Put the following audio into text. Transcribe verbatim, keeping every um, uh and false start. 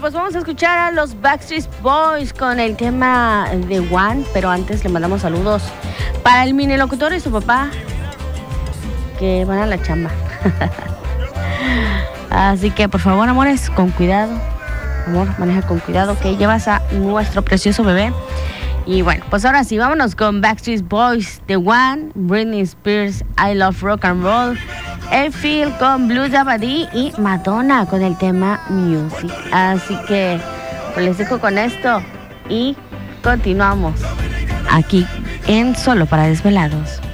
pues vamos a escuchar a los Backstreet Boys con el tema de One, pero antes le mandamos saludos para el mini locutor y su papá, que van a la chamba. Así que, por favor, amores, con cuidado. Amor, maneja con cuidado, que llevas a nuestro precioso bebé. Y bueno, pues ahora sí, vámonos con Backstreet Boys, The One, Britney Spears, I Love Rock and Roll, Phil con Blue Dabadi y Madonna con el tema Music. Así que pues les dejo con esto y continuamos aquí en Solo para Desvelados.